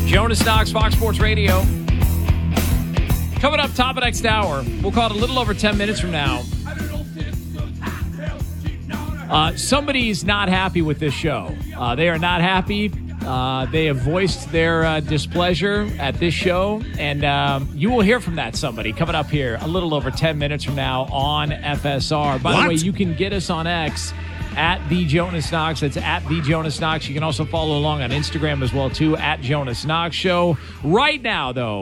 Jonas Knox, Fox Sports Radio. Coming up top of next hour, we'll call it a little over 10 minutes from now. Somebody's not happy with this show. They are not happy. They have voiced their displeasure at this show, and you will hear from that somebody coming up here a little over 10 minutes from now on FSR. By the way, you can get us on X at The Jonas Knox. That's at The Jonas Knox. You can also follow along on Instagram as well, too, at Jonas Knox Show. Right now, though,